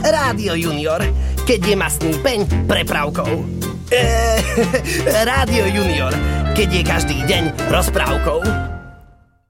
Rádio Junior, keď je mastný peň prepravkou. Rádio Junior, keď je každý deň rozprávkou.